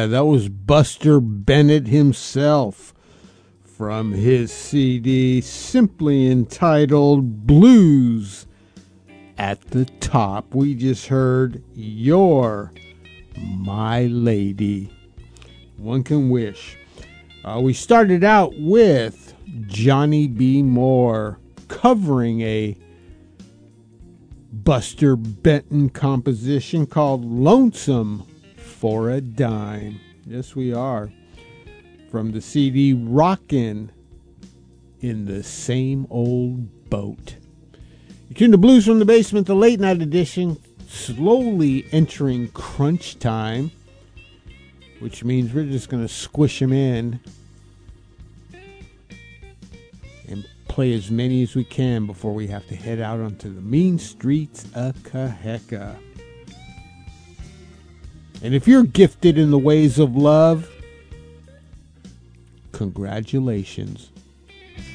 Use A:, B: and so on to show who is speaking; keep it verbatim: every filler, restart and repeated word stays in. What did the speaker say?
A: Yeah, that was Buster Bennett himself from his C D simply entitled Blues at the Top. We just heard You're My Lady. One can wish. Uh, we started out with Johnny B. Moore covering a Buster Benton composition called Lonesome for a Dime. Yes, we are. From the C D Rockin' in the Same Old Boat. You tune to Blues from the Basement, the late night edition, slowly entering crunch time, which means we're just going to squish them in and play as many as we can before we have to head out onto the mean streets of Kaheka. And if you're gifted in the ways of love, congratulations.